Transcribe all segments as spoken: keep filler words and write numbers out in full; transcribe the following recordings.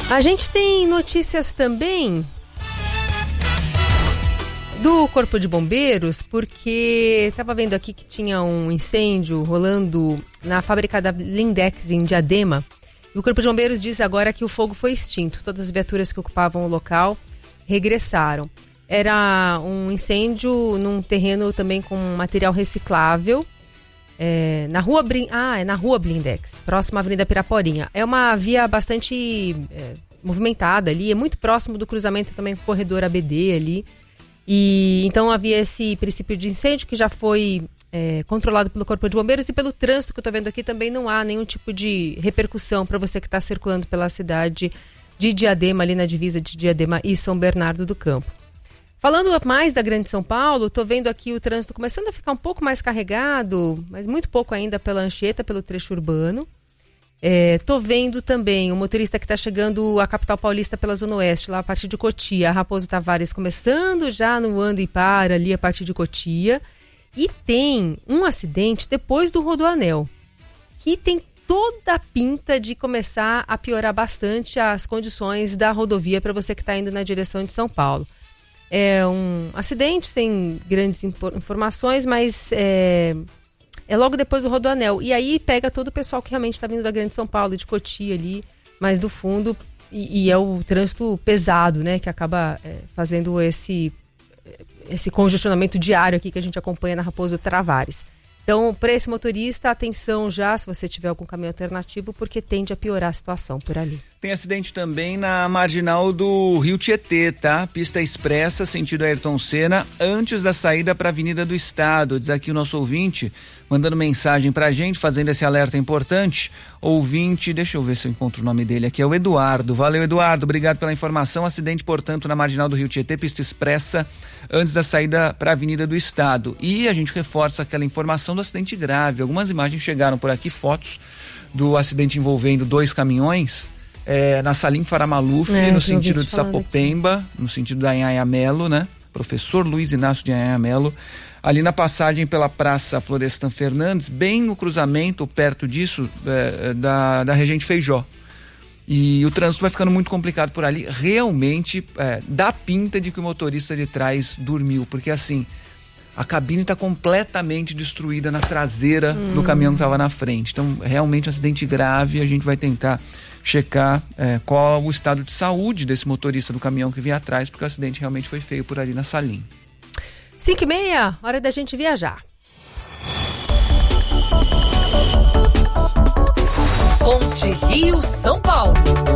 A gente tem notícias também do Corpo de Bombeiros, porque estava vendo aqui que tinha um incêndio rolando na fábrica da Blindex em Diadema. E o Corpo de Bombeiros diz agora que o fogo foi extinto. Todas as viaturas que ocupavam o local regressaram. Era um incêndio num terreno também com material reciclável. É, na rua Brin... Ah, é na rua Blindex, próxima à Avenida Piraporinha. É uma via bastante é, movimentada ali, é muito próximo do cruzamento também com o corredor A B D ali. E então havia esse princípio de incêndio que já foi é, controlado pelo Corpo de Bombeiros, e pelo trânsito que eu estou vendo aqui também não há nenhum tipo de repercussão para você que está circulando pela cidade de Diadema, ali na divisa de Diadema e São Bernardo do Campo. Falando mais da Grande São Paulo, estou vendo aqui o trânsito começando a ficar um pouco mais carregado, mas muito pouco ainda pela Anchieta, pelo trecho urbano. Estou é, vendo também o motorista que está chegando à capital paulista pela Zona Oeste, lá a partir de Cotia, Raposo Tavares, começando já no anda e para ali a partir de Cotia. E tem um acidente depois do Rodoanel, que tem toda a pinta de começar a piorar bastante as condições da rodovia para você que está indo na direção de São Paulo. É um acidente sem grandes informações, mas é, é logo depois do Rodoanel. E aí pega todo o pessoal que realmente está vindo da Grande São Paulo, de Cotia ali, mais do fundo. E, e é o trânsito pesado, né? Que acaba é, fazendo esse, esse congestionamento diário aqui que a gente acompanha na Raposo Tavares. Então, para esse motorista, atenção já, se você tiver algum caminho alternativo, porque tende a piorar a situação por ali. Tem acidente também na marginal do Rio Tietê, tá? Pista expressa, sentido Ayrton Senna, antes da saída para a Avenida do Estado. Diz aqui o nosso ouvinte, mandando mensagem pra gente, fazendo esse alerta importante. Ouvinte, deixa eu ver se eu encontro o nome dele aqui, é o Eduardo. Valeu, Eduardo, obrigado pela informação. Acidente, portanto, na marginal do Rio Tietê, pista expressa, antes da saída para a Avenida do Estado. E a gente reforça aquela informação do acidente grave. Algumas imagens chegaram por aqui, fotos do acidente envolvendo dois caminhões. É, na Salim Faramaluf, é, no sentido de Sapopemba, aqui. No sentido da Anhanha Melo, né? Professor Luiz Inácio de Anhanha Melo, ali na passagem pela Praça Florestan Fernandes, bem no cruzamento, perto disso, é, da, da Regente Feijó. E o trânsito vai ficando muito complicado por ali. Realmente é, dá pinta de que o motorista de trás dormiu, porque assim, a cabine está completamente destruída na traseira hum. do caminhão que estava na frente. Então, realmente um acidente grave. A gente vai tentar checar é, qual o estado de saúde desse motorista do caminhão que vinha atrás, porque o acidente realmente foi feio por ali na Salim. cinco e meia, hora da gente viajar. Ponte Rio São Paulo.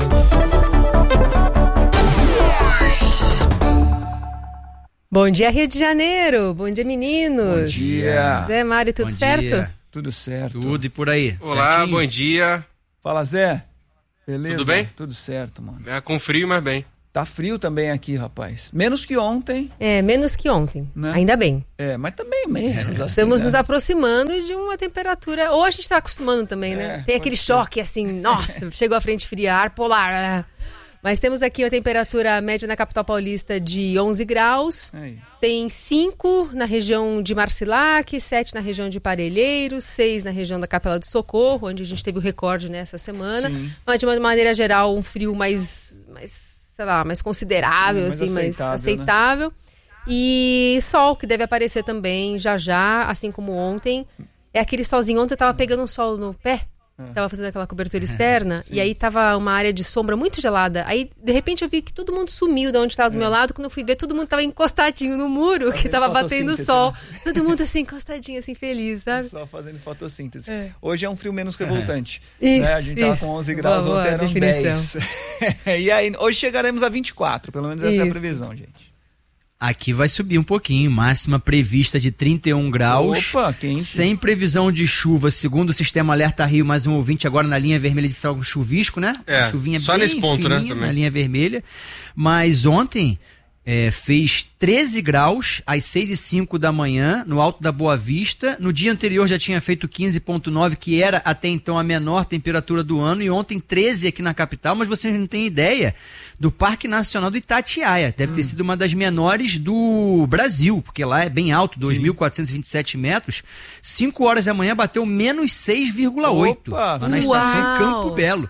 Bom dia, Rio de Janeiro. Bom dia, meninos. Bom dia. Zé, Mário, tudo bom certo? Dia. Tudo certo. Tudo e por aí. Olá, certinho? Bom dia. Fala, Zé. Beleza? Tudo bem? Tudo certo, mano. É, com frio, mas bem. Tá frio também aqui, rapaz. Menos que ontem. É, menos que ontem. Né? Ainda bem. É, mas também menos. Assim, Estamos né? nos aproximando de uma temperatura... Ou a gente tá acostumando também, é, né? Tem aquele ser. choque, assim, nossa, chegou a frente fria, ar polar. Mas temos aqui a temperatura média na capital paulista de onze graus. Aí. Tem cinco na região de Marcilac, sete na região de Parelheiros, seis na região da Capela do Socorro, onde a gente teve o recorde nessa semana. Sim. Mas de uma maneira geral, um frio mais, mais sei lá, mais considerável, hum, mais assim, aceitável, mais aceitável. Né? E sol, que deve aparecer também já já, assim como ontem. É aquele solzinho. Ontem eu tava pegando um sol no pé. É. Tava fazendo aquela cobertura externa, é, e aí tava uma área de sombra muito gelada. Aí, de repente, eu vi que todo mundo sumiu de onde tava do é. meu lado. Quando eu fui ver, todo mundo tava encostadinho no muro, fazendo que tava batendo sol. Né? Todo mundo assim, encostadinho, assim, feliz, sabe? Só fazendo fotossíntese. É. Hoje é um frio menos revoltante. É. Isso, né? A gente tava com onze graus, ontem eram dez. E aí, hoje chegaremos a vinte e quatro, pelo menos essa Isso. é a previsão, gente. Aqui vai subir um pouquinho, máxima prevista de trinta e um graus. Opa, quente. Sem previsão de chuva, segundo o sistema Alerta Rio, mais um ouvinte agora na linha vermelha de algo chuvisco, né? É, chuvinha só bem nesse ponto, fininha, né? Também. Na linha vermelha. Mas ontem é, fez treze graus às seis e cinco da manhã, no Alto da Boa Vista. No dia anterior já tinha feito quinze vírgula nove, que era até então a menor temperatura do ano. E ontem treze aqui na capital, mas vocês não têm ideia do Parque Nacional do Itatiaia. Deve hum. ter sido uma das menores do Brasil, porque lá é bem alto, dois mil quatrocentos e vinte e sete metros. cinco horas da manhã bateu menos seis vírgula oito. Lá na estação Campo Belo.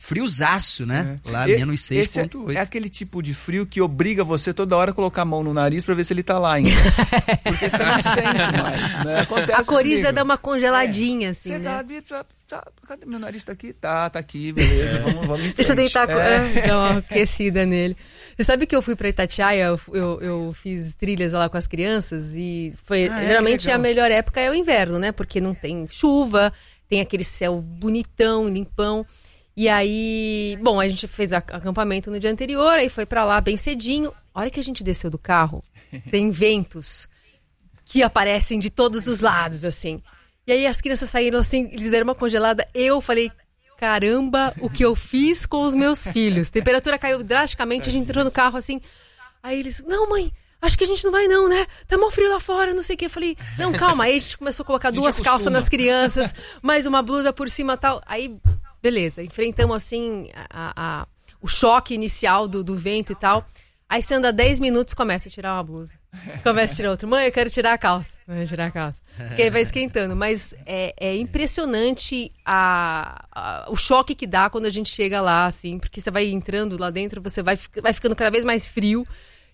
friozaço, né? É. Lá, E, menos seis esse ponto oito. é, é aquele tipo de frio que obriga você toda hora a colocar a mão no nariz pra ver se ele tá lá ainda. Porque você não sente mais, né? Acontece A coriza comigo. dá uma congeladinha, É. assim, Você né? tá, tá, tá, cadê meu nariz? Tá aqui? Tá, tá aqui, beleza, vamos, vamos em frente. Deixa eu deitar, É. é. Dar uma aquecida nele. Você sabe que eu fui pra Itatiaia, eu, eu, eu fiz trilhas lá com as crianças e foi, Ah, é? geralmente Que legal. a melhor época é o inverno, né? Porque não tem chuva, tem aquele céu bonitão, limpão. E aí, bom, a gente fez a- acampamento no dia anterior, aí foi pra lá bem cedinho. A hora que a gente desceu do carro, tem ventos que aparecem de todos os lados, assim. E aí as crianças saíram assim, eles deram uma congelada. Eu falei, caramba, o que eu fiz com os meus filhos? Temperatura caiu drasticamente, a gente entrou no carro assim. Aí eles, não, mãe, acho que a gente não vai não, né? Tá mó frio lá fora, não sei o que. Eu falei, não, calma. Aí a gente começou a colocar gente duas acostuma. calças nas crianças, mais uma blusa por cima e tal. Aí, beleza, enfrentamos assim a, a- o choque inicial do, do vento e tal. Aí você anda dez minutos, começa a tirar uma blusa. Começa a tirar outra. Mãe, eu quero tirar a calça. Mãe, eu tirar a calça. Porque aí vai esquentando. Mas é, é impressionante a, a- o choque que dá quando a gente chega lá, assim. Porque você vai entrando lá dentro, você vai, fi- vai ficando cada vez mais frio.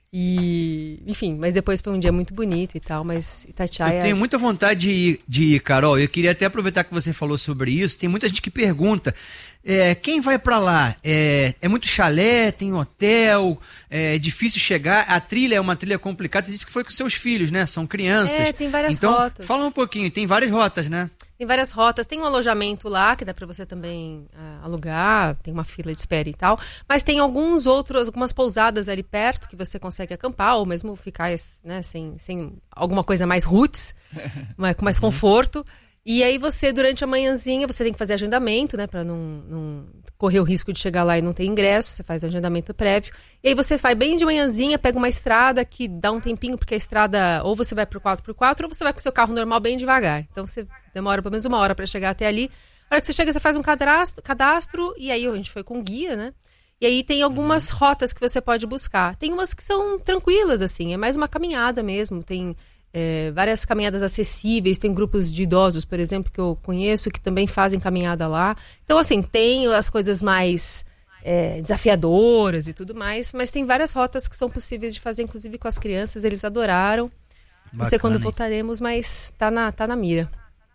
E, enfim, mas depois foi um dia muito bonito e tal. Mas Itatiaia... Eu tenho muita vontade de ir, de ir, Carol. Eu queria até aproveitar que você falou sobre isso. Tem muita gente que pergunta, é, quem vai pra lá? É, é muito chalé, tem hotel, é difícil chegar. A trilha é uma trilha complicada. Você disse que foi com seus filhos, né? São crianças. É, tem várias então, rotas. Fala um pouquinho. Tem várias rotas, né? Tem várias rotas, tem um alojamento lá que dá pra você também ah, alugar, tem uma fila de espera e tal, mas tem alguns outros, algumas pousadas ali perto que você consegue acampar ou mesmo ficar, né, sem, sem alguma coisa mais roots, mas com mais conforto. E aí você, durante a manhãzinha, você tem que fazer agendamento, né, pra não, não correr o risco de chegar lá e não ter ingresso, você faz agendamento prévio. E aí você vai bem de manhãzinha, pega uma estrada que dá um tempinho, porque a estrada, ou você vai pro quatro por quatro, ou você vai com o seu carro normal bem devagar. Então você demora pelo menos uma hora pra chegar até ali. Na hora que você chega, você faz um cadastro, cadastro e aí a gente foi com guia, né? E aí tem algumas rotas que você pode buscar. Tem umas que são tranquilas, assim, é mais uma caminhada mesmo. Tem é, várias caminhadas acessíveis, tem grupos de idosos, por exemplo, que eu conheço, que também fazem caminhada lá. Então, assim, tem as coisas mais é, desafiadoras e tudo mais, mas tem várias rotas que são possíveis de fazer, inclusive com as crianças, eles adoraram. Não sei Bacana, quando hein? voltaremos, mas tá na, tá na mira.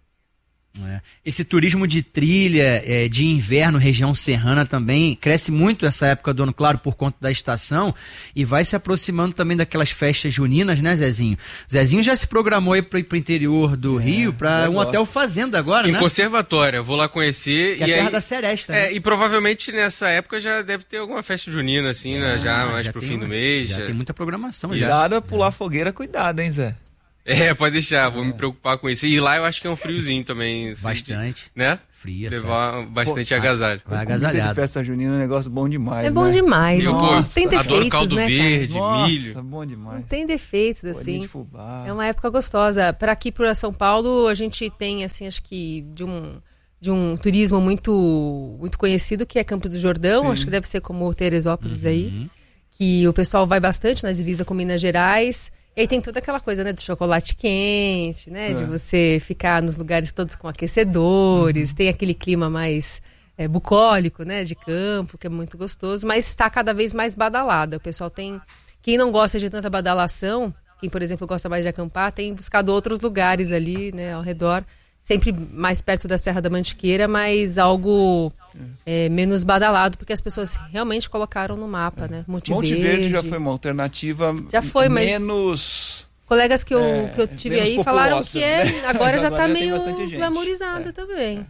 É. Esse turismo de trilha, é, de inverno, região serrana também, cresce muito essa época do ano, claro, por conta da estação, e vai se aproximando também daquelas festas juninas, né, Zezinho? Zezinho já se programou aí pro, pro interior do É, Rio, para já um gosto. hotel fazenda agora, Em né? Conservatória, vou lá conhecer. Que é a e terra aí, da Seresta, é, né? e provavelmente nessa época já deve ter alguma festa junina, assim, né? Já Ah, mais já pro tem fim uma- do mês. Já já- tem muita programação, já. Cuidado a pular fogueira, cuidado, hein, Zé? É, pode deixar, vou me preocupar com isso. E lá eu acho que é um friozinho também. assim, Bastante. de- né? Fria, Levar bastante Pô, agasalho. Vai Comida de agasalhado. festa junina é um negócio bom demais, É bom né? demais. Eu, né? pô, Tem adoro defeitos, caldo né, cara? verde, Nossa, milho. bom demais. Não tem defeitos, Bolinho assim. de fubá. É uma época gostosa. Para aqui, para São Paulo, a gente tem, assim, acho que de um, de um turismo muito, muito conhecido, que é Campos do Jordão. Sim. Acho que deve ser como Teresópolis Uhum. aí. Que o pessoal vai bastante na divisa com Minas Gerais. E aí tem toda aquela coisa, né, do chocolate quente, né? É. De você ficar nos lugares todos com aquecedores. Tem aquele clima mais é, bucólico, né? De campo, que é muito gostoso. Mas está cada vez mais badalada. O pessoal tem... Quem não gosta de tanta badalação, quem, por exemplo, gosta mais de acampar, tem buscado outros lugares ali, né? Ao redor. Sempre mais perto da Serra da Mantiqueira, mas algo é, menos badalado, porque as pessoas realmente colocaram no mapa, né? Monte, Monte Verde. Verde já foi uma alternativa Já foi, mas- menos... Colegas que eu, É, que eu tive menos aí falaram populosa, que é, né? agora Mas já agora tá já tem meio bastante gente. glamourizado É. também.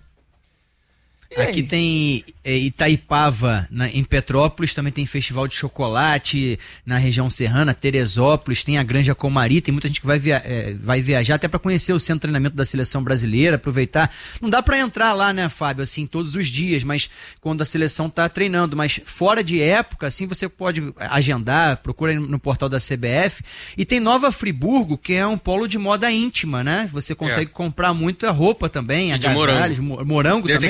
E aí? Aqui tem é, Itaipava, na- em Petrópolis, também tem festival de chocolate na região serrana, Teresópolis, tem a Granja Comari, tem muita gente que vai, via- é, vai viajar até para conhecer o centro de treinamento da seleção brasileira, aproveitar. Não dá para entrar lá, né, Fábio, assim, todos os dias, mas quando a seleção tá treinando, mas fora de época, assim, você pode agendar, procura aí no portal da C B F, e tem Nova Friburgo, que é um polo de moda íntima, né? Você consegue comprar muita roupa também, E de agasalhos, mo- morango Deve ter também, aquele, né? mo-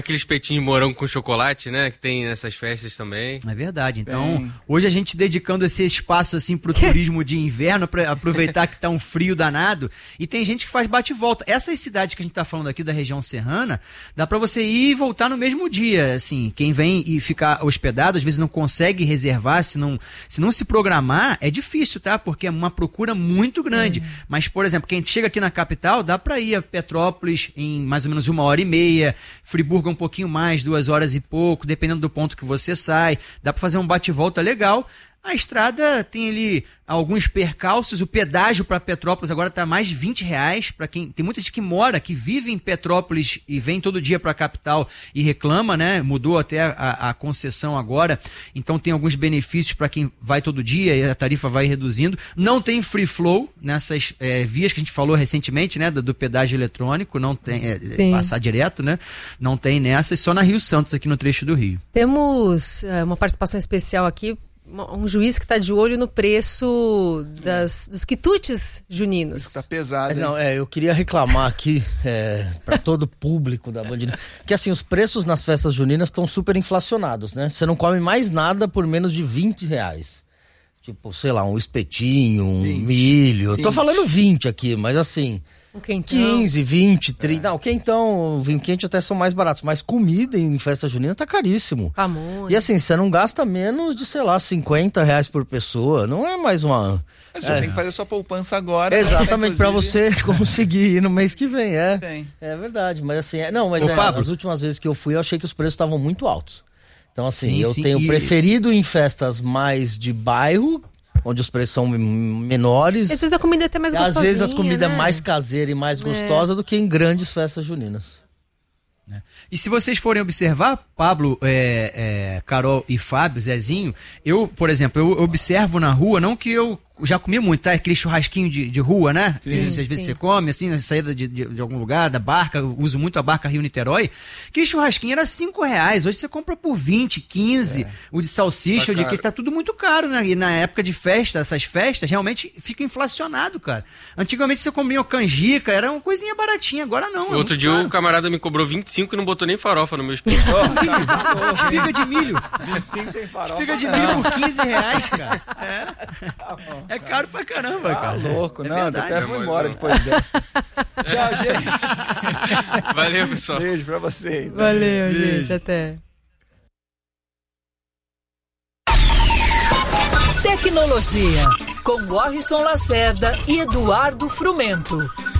aquele espetinho de morango com chocolate, né? Que tem nessas festas também. É verdade. Então, Bem... hoje a gente dedicando esse espaço assim pro turismo de inverno, para aproveitar que tá um frio danado. E tem gente que faz bate-volta. Essas cidades que a gente tá falando aqui da região serrana, dá para você ir e voltar no mesmo dia. Assim, quem vem e ficar hospedado, às vezes não consegue reservar, se não se, não se programar, é difícil, tá? Porque é uma procura muito grande. Uhum. Mas, por exemplo, quem chega aqui na capital, dá para ir a Petrópolis em mais ou menos uma hora e meia, Friburgo um pouquinho mais, duas horas e pouco, dependendo do ponto que você sai. Dá para fazer um bate-volta legal. A estrada tem ali alguns percalços, o pedágio para Petrópolis agora está mais de vinte reais. Para quem tem muita gente que mora, que vive em Petrópolis e vem todo dia para a capital e reclama, né? Mudou até a, a concessão agora, então tem alguns benefícios para quem vai todo dia e a tarifa vai reduzindo. Não tem free flow nessas é, vias que a gente falou recentemente, né? Do, do pedágio eletrônico, não tem é, passar direto, né? Não tem nessas, só na Rio Santos, aqui no trecho do Rio. Temos é, uma participação especial aqui. Um juiz que está de olho no preço das, dos quitutes juninos. Isso tá pesado. É, não, é, eu queria reclamar aqui é, para todo o público da Band News, que assim, os preços nas festas juninas estão super inflacionados, né? Você não come mais nada por menos de vinte reais. Tipo, sei lá, um espetinho, um vinte. Milho. Eu tô falando vinte aqui, mas assim... Um quentão. quinze, vinte, trinta. É. Não, quentão, vinho quente até são mais baratos. Mas comida em festa junina tá caríssimo. Pamonha. E assim, você não gasta menos de, sei lá, cinquenta reais por pessoa. Não é mais uma... Mas você é. tem que fazer sua poupança agora. Exatamente, né, pra você conseguir ir no mês que vem. É, Tem. é verdade. Mas assim, é, não, mas Ô, é, Pablo. as últimas vezes que eu fui, eu achei que os preços estavam muito altos. Então assim, Sim, eu sim, tenho e- preferido em festas mais de bairro, onde os preços são menores. Às vezes a comida é até mais Às gostosinha, vezes as comidas né? é mais caseira e mais gostosa do que em grandes festas juninas. E se vocês forem observar, Pablo, é, é, Carol e Fábio, Zezinho, eu, por exemplo, eu observo na rua, não que eu já comi muito, tá? Aquele churrasquinho de, de rua, né? Sim, Às vezes sim. você come, assim, na saída de, de, de algum lugar, da barca, eu uso muito a barca Rio-Niterói. Aquele churrasquinho era cinco reais, hoje você compra por vinte, quinze, é. O de salsicha, Tá o de caro. que tá tudo muito caro, né? E na época de festa, essas festas, realmente fica inflacionado, cara. Antigamente você comia o canjica, era uma coisinha baratinha, agora não. é Outro muito dia caro. o camarada me cobrou vinte e cinco e não botou nem farofa no meu espeto. Espiga de milho. vinte e cinco sem farofa. Espiga de milho por quinze reais, cara. É, é caro pra caramba, Tá cara. louco, É não, verdade. até vou Não, embora não. depois dessa. Tchau, gente. Valeu, pessoal. Beijo pra vocês. Valeu, Beijo. gente. Até. Tecnologia, com Warrison Lacerda e Eduardo Frumento.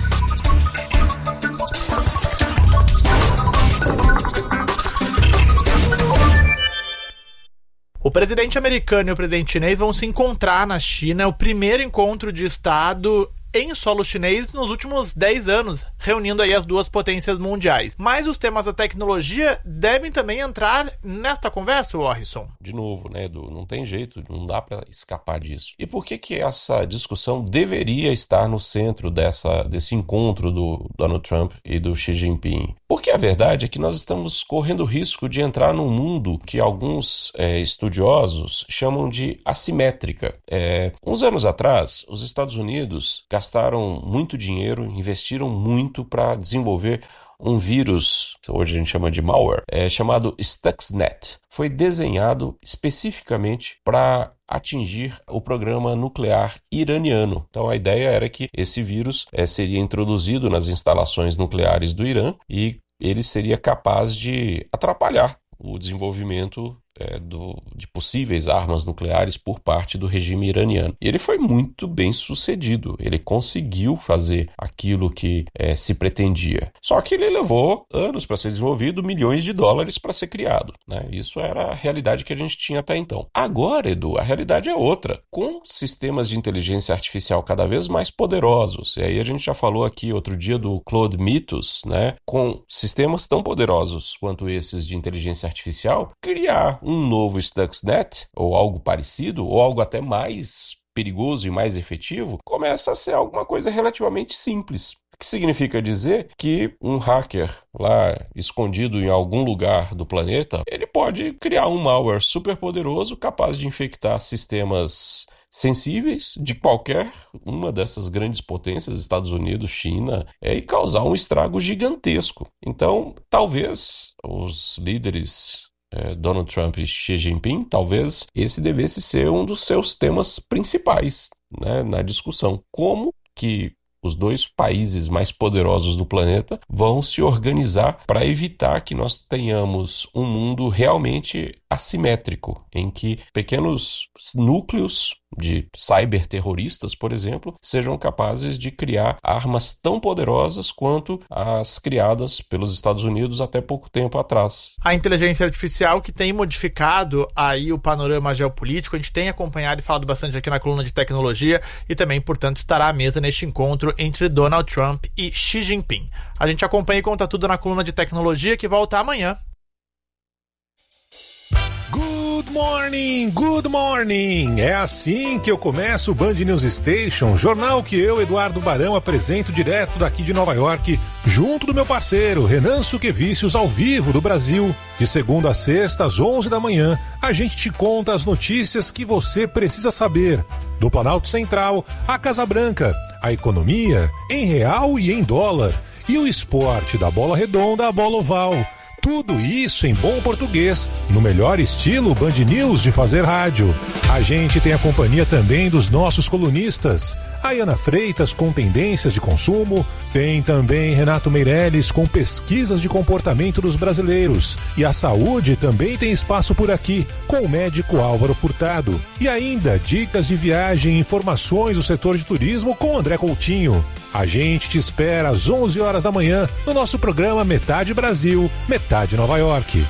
O presidente americano e o presidente chinês vão se encontrar na China. É o primeiro encontro de Estado em solo chinês nos últimos dez anos, reunindo aí as duas potências mundiais. Mas os temas da tecnologia devem também entrar nesta conversa, Warrison. De novo, né, Edu? Não tem jeito, não dá para escapar disso. E por que que essa discussão deveria estar no centro dessa, desse encontro do Donald Trump e do Xi Jinping? Porque a verdade é que nós estamos correndo o risco de entrar num mundo que alguns é, estudiosos chamam de assimétrica. É, uns anos atrás, os Estados Unidos gastaram muito dinheiro, investiram muito para desenvolver um vírus, hoje a gente chama de malware, é, chamado Stuxnet. Foi desenhado especificamente para atingir o programa nuclear iraniano. Então a ideia era que esse vírus é, seria introduzido nas instalações nucleares do Irã e ele seria capaz de atrapalhar o desenvolvimento é, do, de possíveis armas nucleares por parte do regime iraniano. E ele foi muito bem sucedido. Ele conseguiu fazer aquilo que é, se pretendia. Só que ele levou anos para ser desenvolvido, milhões de dólares para ser criado, né? Isso era a realidade que a gente tinha até então. Agora, Edu, a realidade é outra. Com sistemas de inteligência artificial cada vez mais poderosos, e aí a gente já falou aqui outro dia do Claude Mythos, né? Com sistemas tão poderosos quanto esses de inteligência artificial, criar um novo Stuxnet, ou algo parecido, ou algo até mais perigoso e mais efetivo, começa a ser alguma coisa relativamente simples. O que significa dizer que um hacker lá escondido em algum lugar do planeta, ele pode criar um malware super poderoso capaz de infectar sistemas sensíveis de qualquer uma dessas grandes potências, Estados Unidos, China, é, e causar um estrago gigantesco. Então, talvez os líderes é, Donald Trump e Xi Jinping, talvez esse devesse ser um dos seus temas principais, né, na discussão. Como que os dois países mais poderosos do planeta vão se organizar para evitar que nós tenhamos um mundo realmente assimétrico, em que pequenos núcleos de cyberterroristas, por exemplo, sejam capazes de criar armas tão poderosas quanto as criadas pelos Estados Unidos até pouco tempo atrás. A inteligência artificial que tem modificado aí o panorama geopolítico, a gente tem acompanhado e falado bastante aqui na coluna de tecnologia e também, portanto, estará à mesa neste encontro entre Donald Trump e Xi Jinping. A gente acompanha e conta tudo na coluna de tecnologia que volta amanhã. Good morning, good morning! É assim que eu começo o Band News Station, jornal que eu, Eduardo Barão, apresento direto daqui de Nova York, junto do meu parceiro Renan Suquevicius, ao vivo do Brasil. De segunda a sexta, às onze da manhã, a gente te conta as notícias que você precisa saber. Do Planalto Central à Casa Branca, a economia em real e em dólar, e o esporte da bola redonda à bola oval. Tudo isso em bom português, no melhor estilo Band News de fazer rádio. A gente tem a companhia também dos nossos colunistas. A Ana Freitas com tendências de consumo, tem também Renato Meirelles com pesquisas de comportamento dos brasileiros. E a saúde também tem espaço por aqui, com o médico Álvaro Furtado. E ainda dicas de viagem e informações do setor de turismo com André Coutinho. A gente te espera às onze horas da manhã no nosso programa Metade Brasil, Metade Nova York.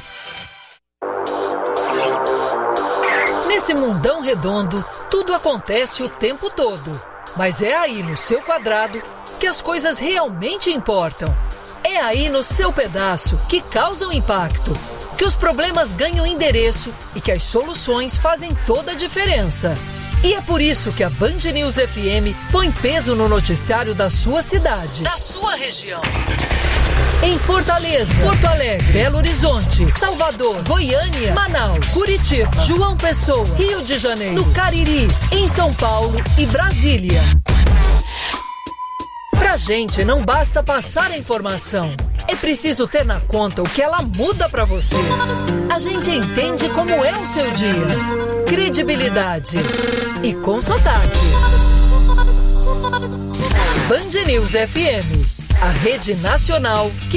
Nesse mundão redondo, tudo acontece o tempo todo. Mas é aí no seu quadrado que as coisas realmente importam. É aí no seu pedaço que causam impacto, que os problemas ganham endereço e que as soluções fazem toda a diferença. E é por isso que a Band News F M põe peso no noticiário da sua cidade, da sua região. Em Fortaleza, Porto Alegre, Belo Horizonte, Salvador, Goiânia, Manaus, Curitiba, João Pessoa, Rio de Janeiro, no Cariri, em São Paulo e Brasília. Pra gente não basta passar a informação, é preciso ter na conta o que ela muda pra você. A gente entende como é o seu dia. Credibilidade e com sotaque. Band News F M, a rede nacional que